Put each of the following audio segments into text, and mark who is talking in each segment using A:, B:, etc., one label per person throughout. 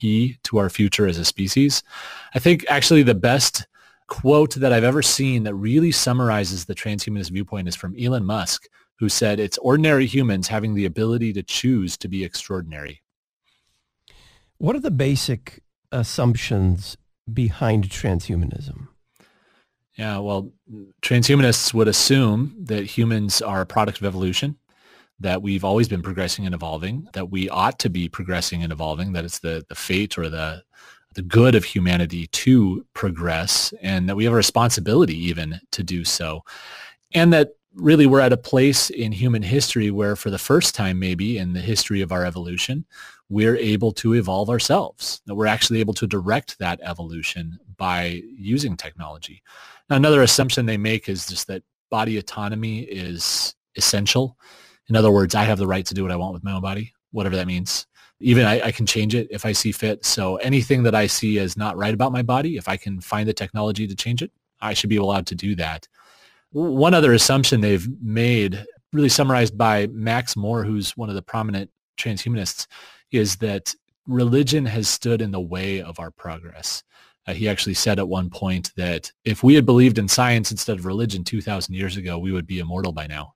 A: key to our future as a species. I think actually the best quote that I've ever seen that really summarizes the transhumanist viewpoint is from Elon Musk, who said, "It's ordinary humans having the ability to choose to be extraordinary."
B: What are the basic assumptions behind transhumanism?
A: Yeah, well, transhumanists would assume that humans are a product of evolution, that we've always been progressing and evolving, that we ought to be progressing and evolving, that it's the fate or the good of humanity to progress, and that we have a responsibility even to do so. And that really we're at a place in human history where for the first time maybe in the history of our evolution, we're able to evolve ourselves, that we're actually able to direct that evolution by using technology. Now, another assumption they make is just that body autonomy is essential. In other words, I have the right to do what I want with my own body, whatever that means. Even I can change it if I see fit. So anything that I see as not right about my body, if I can find the technology to change it, I should be allowed to do that. One other assumption they've made, really summarized by Max Moore, who's one of the prominent transhumanists, is that religion has stood in the way of our progress. He actually said at one point that if we had believed in science instead of religion 2,000 years ago, we would be immortal by now.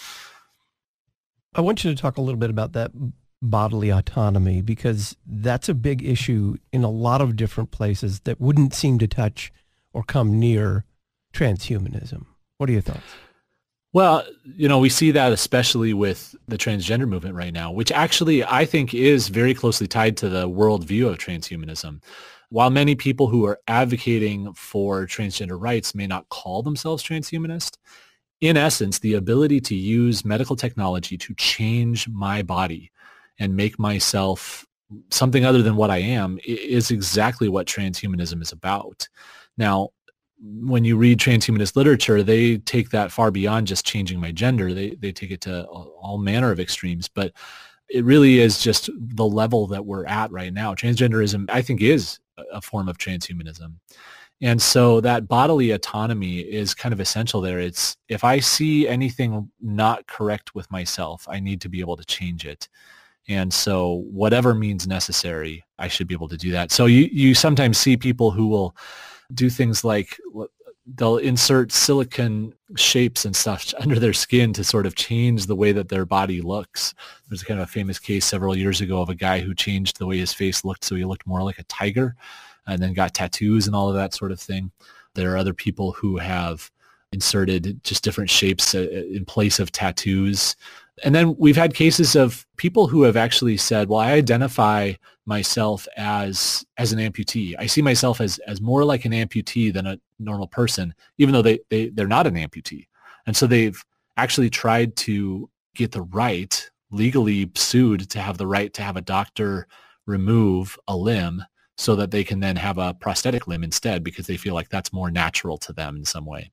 B: I want you to talk a little bit about that bodily autonomy, because that's a big issue in a lot of different places that wouldn't seem to touch or come near transhumanism. What are your thoughts?
A: Well, we see that especially with the transgender movement right now, which actually I think is very closely tied to the worldview of transhumanism. While many people who are advocating for transgender rights may not call themselves transhumanist, in essence, the ability to use medical technology to change my body and make myself something other than what I am is exactly what transhumanism is about. Now, when you read transhumanist literature, they take that far beyond just changing my gender. They take it to all manner of extremes, but it really is just the level that we're at right now. Transgenderism, I think, is a form of transhumanism. And so that bodily autonomy is kind of essential there. It's if I see anything not correct with myself, I need to be able to change it. And so whatever means necessary, I should be able to do that. So you sometimes see people who will do things like they'll insert silicone shapes and stuff under their skin to sort of change the way that their body looks. There's kind of a famous case several years ago of a guy who changed the way his face looked so he looked more like a tiger and then got tattoos and all of that sort of thing. There are other people who have inserted just different shapes in place of tattoos. And then we've had cases of people who have actually said, well, I identify myself as an amputee. I see myself as more like an amputee than a normal person, even though they're not an amputee. And so they've actually tried to get the right, legally sued to have the right to have a doctor remove a limb so that they can then have a prosthetic limb instead because they feel like that's more natural to them in some way.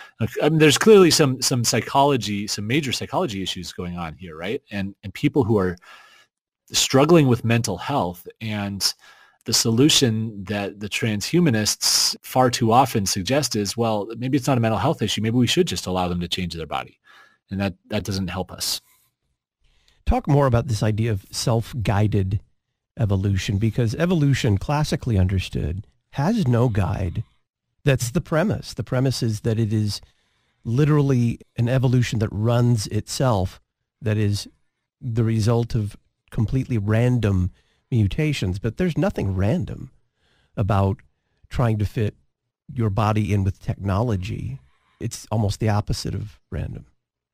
A: I mean, there's clearly some psychology, some major psychology issues going on here, right? And people who are struggling with mental health, and the solution that the transhumanists far too often suggest is, well, maybe it's not a mental health issue. Maybe we should just allow them to change their body. And that doesn't help us.
B: Talk more about this idea of self-guided evolution, because evolution, classically understood, has no guide. That's the premise. The premise is that it is literally an evolution that runs itself, that is the result of completely random mutations. But there's nothing random about trying to fit your body in with technology. It's almost the opposite of random.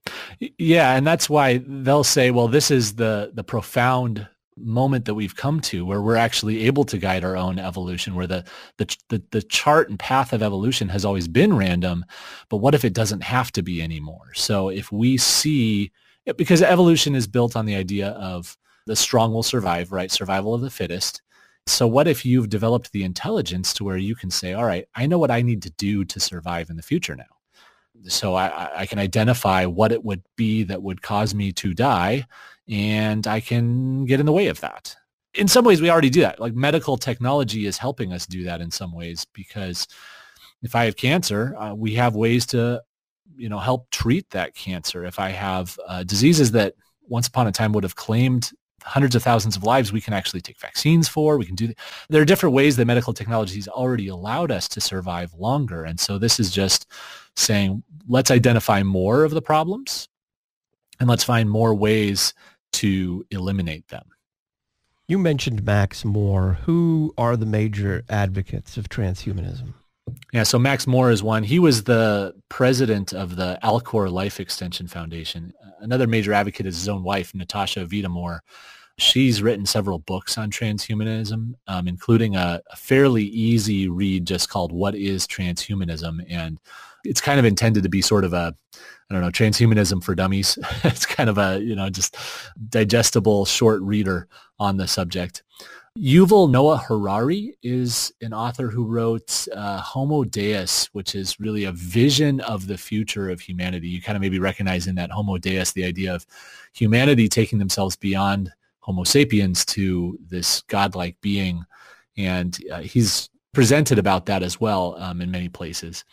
A: Yeah, and that's why they'll say, well, this is the profound moment that we've come to where we're actually able to guide our own evolution, where the chart and path of evolution has always been random, but what if it doesn't have to be anymore? So if we see, because evolution is built on the idea of the strong will survive, right? Survival of the fittest. So what if you've developed the intelligence to where you can say, all right, I know what I need to do to survive in the future now. So I can identify what it would be that would cause me to die, and I can get in the way of that. In some ways, we already do that. Like medical technology is helping us do that in some ways, because if I have cancer, we have ways to, help treat that cancer. If I have diseases that once upon a time would have claimed hundreds of thousands of lives we can actually take vaccines for. We can do, there are different ways that medical technology has already allowed us to survive longer. And so this is just saying, let's identify more of the problems and let's find more ways to eliminate them.
B: You mentioned Max More. Who are the major advocates of transhumanism?
A: Yeah, so Max More is one. He was the president of the Alcor Life Extension Foundation. Another major advocate is his own wife, Natasha Vita-More. She's written several books on transhumanism, including a fairly easy read just called What is Transhumanism? And it's kind of intended to be sort of a, I don't know, transhumanism for dummies. It's kind of a, just digestible short reader on the subject. Yuval Noah Harari is an author who wrote Homo Deus, which is really a vision of the future of humanity. You kind of maybe recognize in that Homo Deus the idea of humanity taking themselves beyond Homo sapiens to this godlike being. And he's presented about that as well in many places.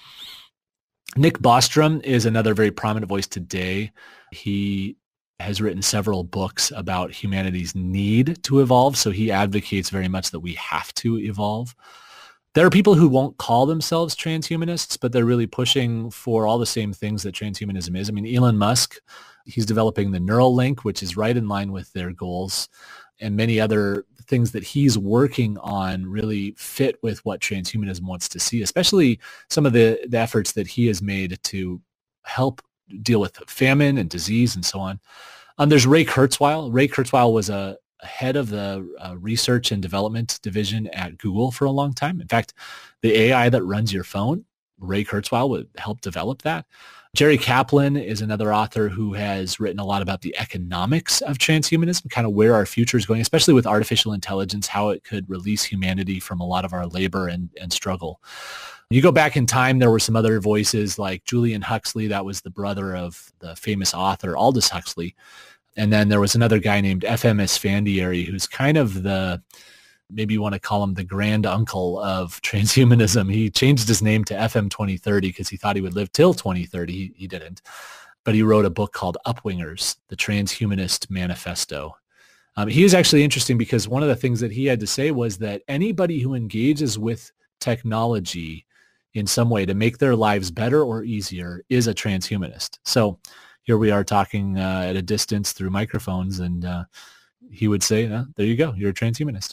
A: Nick Bostrom is another very prominent voice today. He has written several books about humanity's need to evolve, so he advocates very much that we have to evolve. There are people who won't call themselves transhumanists, but they're really pushing for all the same things that transhumanism is. I mean, Elon Musk, he's developing the Neuralink, which is right in line with their goals, and many other things that he's working on really fit with what transhumanism wants to see, especially some of the efforts that he has made to help deal with famine and disease and so on. There's Ray Kurzweil. Ray Kurzweil was a head of the research and development division at Google for a long time. In fact, the AI that runs your phone, Ray Kurzweil would help develop that. Jerry Kaplan is another author who has written a lot about the economics of transhumanism, kind of where our future is going, especially with artificial intelligence, how it could release humanity from a lot of our labor and struggle. You go back in time, there were some other voices like Julian Huxley, that was the brother of the famous author Aldous Huxley. And then there was another guy named F.M. Esfandiari, who's kind of the, maybe you want to call him the grand uncle of transhumanism. He changed his name to FM 2030 because he thought he would live till 2030. He didn't. But he wrote a book called Upwingers, the Transhumanist Manifesto. He is actually interesting because one of the things that he had to say was that anybody who engages with technology in some way to make their lives better or easier is a transhumanist. So here we are talking at a distance through microphones, and he would say, there you go, you're a transhumanist.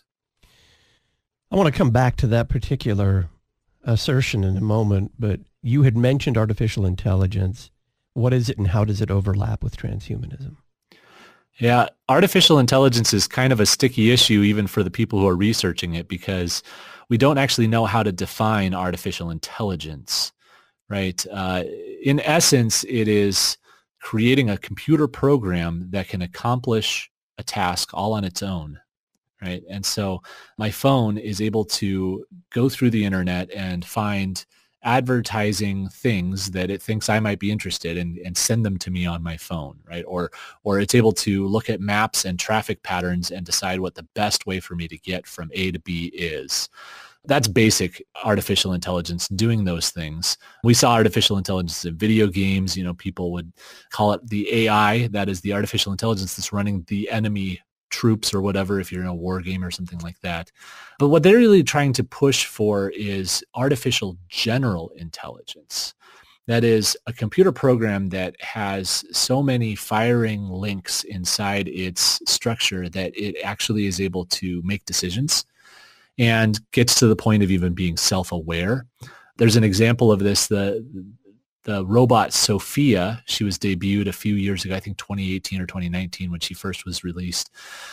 B: I want to come back to that particular assertion in a moment, but you had mentioned artificial intelligence. What is it and how does it overlap with transhumanism?
A: Yeah, artificial intelligence is kind of a sticky issue even for the people who are researching it because we don't actually know how to define artificial intelligence, right? In essence, it is creating a computer program that can accomplish a task all on its own, right? And so my phone is able to go through the internet and find advertising things that it thinks I might be interested in and send them to me on my phone, right? Or it's able to look at maps and traffic patterns and decide what the best way for me to get from A to B is. That's basic artificial intelligence doing those things. We saw artificial intelligence in video games. People would call it the AI. That is the artificial intelligence that's running the enemy troops or whatever if you're in a war game or something like that. But what they're really trying to push for is artificial general intelligence. That is a computer program that has so many firing links inside its structure that it actually is able to make decisions and gets to the point of even being self-aware. There's an example of this, the robot Sophia. She was debuted a few years ago, I think 2018 or 2019 when she first was released.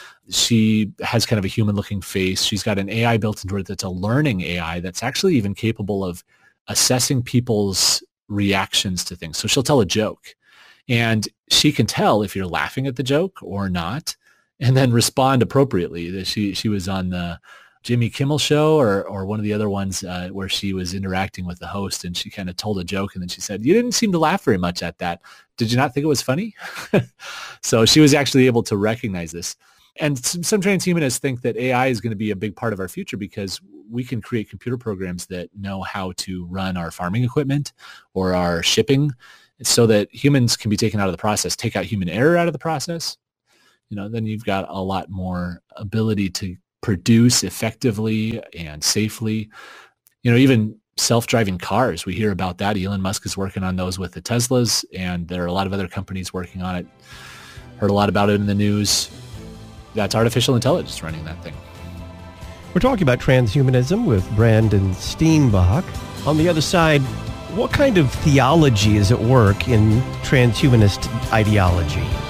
A: She has kind of a human-looking face. She's got an AI built into it that's a learning AI that's actually even capable of assessing people's reactions to things. So she'll tell a joke, and she can tell if you're laughing at the joke or not, and then respond appropriately. She was on the Jimmy Kimmel show or one of the other ones where she was interacting with the host, and she kind of told a joke, and then she said, "You didn't seem to laugh very much at that. Did you not think it was funny?" So she was actually able to recognize this. And some transhumanists think that AI is going to be a big part of our future because we can create computer programs that know how to run our farming equipment or our shipping so that humans can be taken out of the process, take out human error out of the process. then you've got a lot more ability to produce effectively and safely. Even self-driving cars, we hear about that. Elon Musk is working on those with the Teslas, and there are a lot of other companies working on it. Heard a lot about it in the news. That's artificial intelligence running that thing.
B: We're talking about transhumanism with Brandon Steenbach. On the other side, what kind of theology is at work in transhumanist ideology?